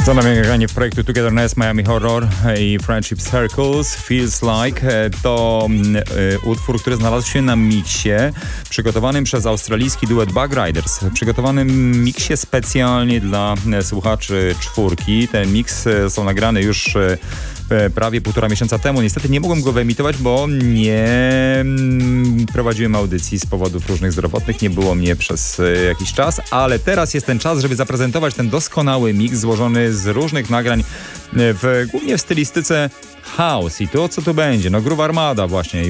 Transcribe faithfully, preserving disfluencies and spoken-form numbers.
Za nami nagranie projektu Togetherness, Miami Horror i Friendship Circles, Feels Like. To y, utwór, który znalazł się na miksie przygotowanym przez australijski duet Bug Riders. Przygotowanym miksie specjalnie dla y, słuchaczy czwórki. Ten miks y, są nagrane już y, prawie półtora miesiąca temu. Niestety nie mogłem go wyemitować, bo nie mm, prowadziłem audycji z powodów różnych zdrowotnych. Nie było mnie przez y, jakiś czas, ale teraz jest ten czas, żeby zaprezentować ten doskonały miks złożony z różnych nagrań, w, głównie w stylistyce house. I to, co tu będzie? No Groove Armada właśnie.